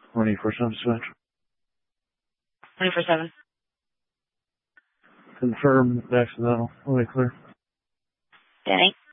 24/7 dispatch. 24/7. Confirm accidental. All right, clear. Danny?